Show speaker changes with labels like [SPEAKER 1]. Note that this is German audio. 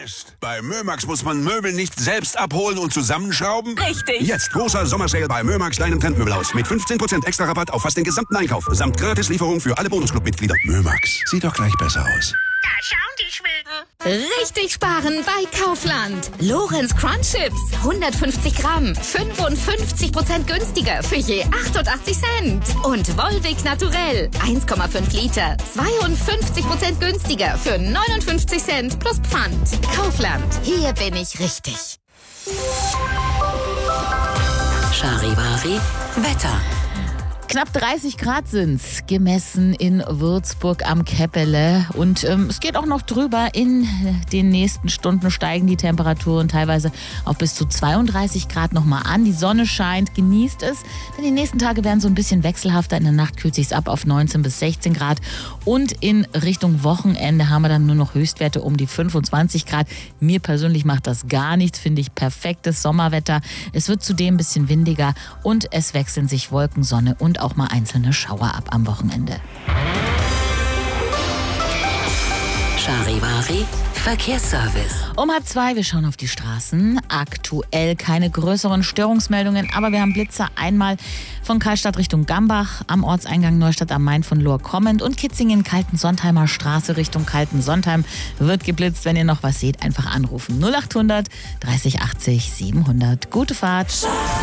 [SPEAKER 1] Mist. Bei Mömax muss man Möbel nicht selbst abholen und zusammenschrauben?
[SPEAKER 2] Richtig.
[SPEAKER 1] Jetzt großer Sommersale bei Mömax kleinem Trendmöbelhaus mit 15% extra Rabatt auf fast den gesamten Einkauf. Samt Gratislieferung für alle Bonusclub-Mitglieder. Mömax. Sieht doch gleich besser aus.
[SPEAKER 3] Da schauen die Schwilben.
[SPEAKER 4] Richtig sparen bei Kaufland. Lorenz Crunch Chips. 150 Gramm. 55% günstiger für je 88 Cent. Und Volvic Naturell. 1,5 Liter. 52% günstiger für 59 Cent plus Pfand. Kaufland. Hier bin ich richtig.
[SPEAKER 5] Charivari Wetter.
[SPEAKER 6] Knapp 30 Grad sind's, gemessen in Würzburg am Käppele. Und es geht auch noch drüber. In den nächsten Stunden steigen die Temperaturen teilweise auf bis zu 32 Grad nochmal an. Die Sonne scheint, genießt es. Denn die nächsten Tage werden so ein bisschen wechselhafter. In der Nacht kühlt sich's ab auf 19 bis 16 Grad. Und in Richtung Wochenende haben wir dann nur noch Höchstwerte um die 25 Grad. Mir persönlich macht das gar nichts, finde ich perfektes Sommerwetter. Es wird zudem ein bisschen windiger und es wechseln sich Wolken, Sonne und auch mal einzelne Schauer ab am Wochenende.
[SPEAKER 5] Charivari Verkehrsservice.
[SPEAKER 6] Um 1:30, wir schauen auf die Straßen. Aktuell keine größeren Störungsmeldungen, aber wir haben Blitzer einmal von Karlstadt Richtung Gambach, am Ortseingang Neustadt am Main von Lohr kommend und Kitzingen Kaltensontheimer Straße Richtung Kaltensontheim wird geblitzt. Wenn ihr noch was seht, einfach anrufen. 0800 30 80 700. Gute Fahrt.